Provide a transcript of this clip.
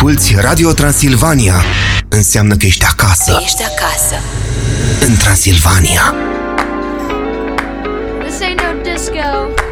asculți Radio Transilvania, înseamnă că ești acasă. Ești acasă. În Transilvania. This ain't no disco.